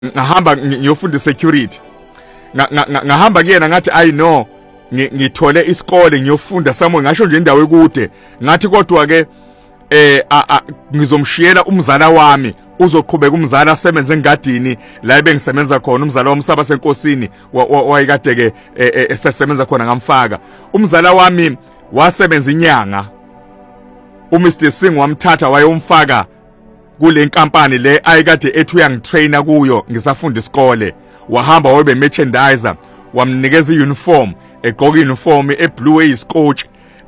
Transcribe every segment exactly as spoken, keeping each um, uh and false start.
ngahamba ngiyofunda security ngahamba kuyena ngathi I know ngithole isikole ngiyofunda somewhere ngasho nje indawo ekude ngathi kodwa ke eh ngizomshiyela umzala wami uzoqhubeka umzala asebenze engadini la ebengisebenza khona umzala womsaba senkosini wayekade ke esesebenza khona ngamfaka umzala wami wasebenza inyanga uMr Singh wamthatha wayomfaka kule nkampani le ayikade ethu yangitrainer kuyo ngisafunda isikole wahamba wabe merchandiser wamnikeza iuniform egqoka iuniform eblue eyiskoach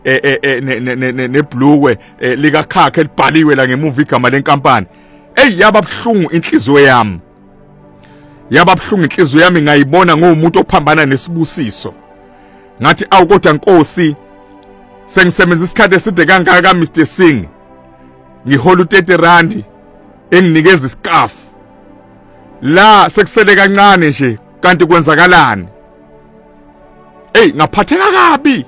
nebluwe lika khakhe elibhaliwe la ngemuva igama lenkampani ey yababhlungu inhliziyo yami yababhlungu inhliziyo yami ngayibona ngomuntu ophambana nesibusiso ngathi awu kodwa Nkosi sengisebenza isikhathi eside kangaka Mr Singh ngihola thirty rand enginikeza iscarf la sekusele kancane nje kanti kwenzakalani ey ngaphatheka kabi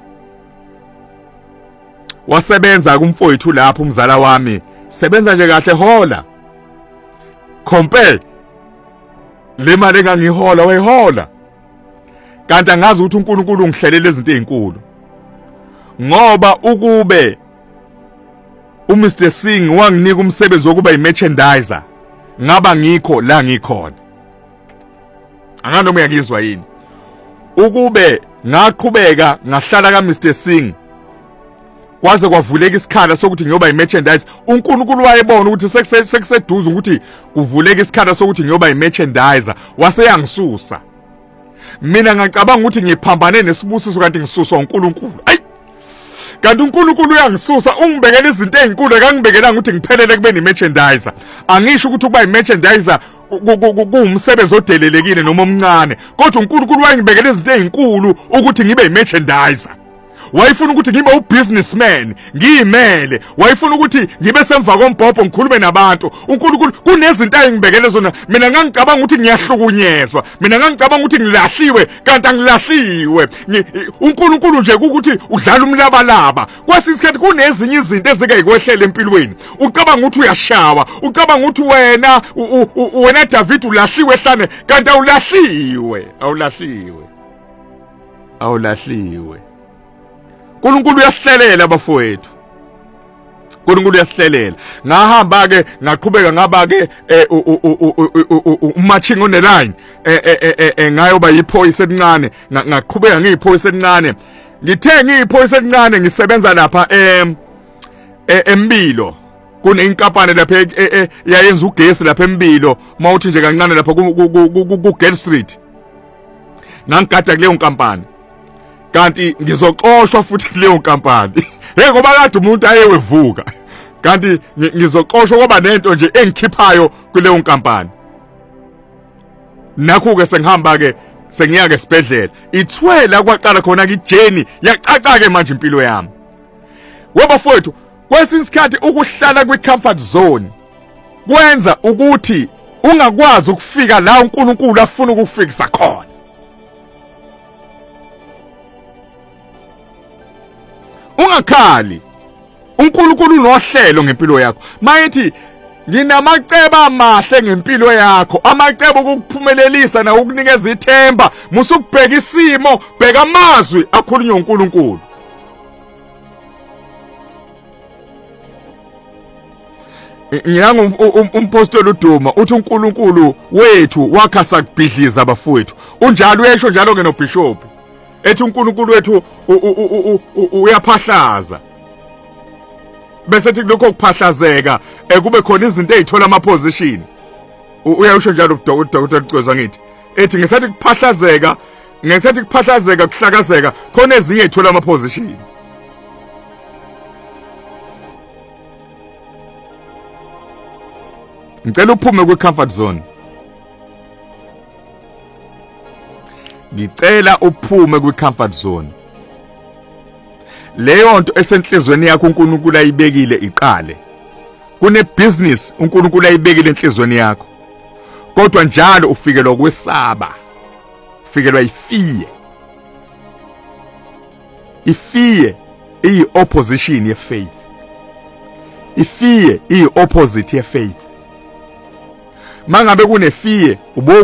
wasebenza kumfowethu lapho umzala wami sebenza nje kahle hola compare le mali engangihola wayihola kanti angazi ukuthi uNkulunkulu ungihlelela izinto ezinkulu ngoba ukube uMr Singh wanginika umsebenzi wokuba imerchandiser ngaba ngikho la ngikhona anganoma uyakizwa yini ukube ngaqhubeka ngahlala kaMr Singh kwaze kwavuleka isikhala sokuthi ngiyoba imerchandiser uNkulunkulu wayebona ukuthi sekuseduza ukuthi kuvuleka isikhala sokuthi ngiyoba imerchandiser waseyangisusa mina ngacabanga ukuthi ngiphambane nesibusiso kanti ngisuswa uNkulunkulu ayi kanti uNkulunkulu uyangisusa ungibekela izinto ezinkulu akangibekela ukuthi ngiphelele kube imerchandiser angisho ukuthi ukuba imerchandiser kuumsebenzi odelelekile noma omncane kodwa uNkulunkulu wayengibekela izinto ezinkulu ukuthi ngibe imerchandiser wayifuna ukuthi ngibe ubusinessman ngiyimele wayifuna ukuthi ngibe semva kombhobho ngikhulume nabantu uNkulunkulu kunezinto ayengibekele zona mina ngangicabanga ukuthi ngiyahlukunyezwa mina ngangicabanga ukuthi ngilahliwe kanti angilahliwe uNkulunkulu nje ukuthi udlala umlabalaba kwasisikhathi kunezinye izinto ezike yikwehlela empilweni ucabanga ukuthi uyashawa ucabanga ukuthi wena wena David ulahliwe hlane kanti awulahliwe awulahliwe awulahliwe uNkulunkulu uyasihlelela abafowethu uNkulunkulu uyasihlelela ngahamba ke ngaqhubeka ngaba ke umatching on the line ngayoba yiphoyisa elincane ngaqhubeka ngiyiphoyisa elincane ngithe ngiyiphoyisa elincane ngisebenza lapha eMbilo kune inkampani lapha yayenza ugesi lapha eMbilo mawuthi nje kancane lapha ku Gate Street ngangigada kuleyo nkampani kanti ngizoxoshwa futhi kuleyo nkampani hey ngoba kade umuntu ayewevuka kanti ngizoxoshwa ngoba nento nje engikhiphayo kuleyo nkampani nakho ke sengihamba ke sengiya ke esibhedlela ithwela kwaqala khona ke ijeni yacaca ke manje impilo yami wabafowethu kwesinsikhathi ukuhlala kwi-comfort zone kwenza ukuthi ungakwazi ukufika la uNkulunkulu afuna ukufikisa khona ungakhali uNkulunkulu nohlelo ngempilo yakho mayithi nginamacebo amahle ngempilo yakho amacebo okukuphumelelisa na ukunikeza ithemba musukubheka isimo bheka amazwi akhulunywa uNkulunkulu ngiyanga umpostoli uDuma uthi uNkulunkulu wethu wakhasa kubhidliza abafowethu unjalo uyesho njalo ke noBishop ethi uNkulunkulu wethu uyaphahlaza bese ethi lokho kuphahlazeka ekube khona izinto ezithola ama position uyasho njalo uDokotela Cweza ngithi ethi ngesathi kuphahlazeka ngesathi kuphahlazeka kuhlakazeka khona ezinye ezithola ama position ngicela uphume kwi comfort zone ngicela uphume kwi-comfort zone leyo nto esenhlizweni yakho uNkulunkulu ayibekile iqale kune business uNkulunkulu ayibekile enhlizweni yakho kodwa njalo ufikelwa ukwesaba ufikelwa ifiye ifiye iyi opposition ye faith ifiye iyi opposite ye faith mangabe kune fee ubo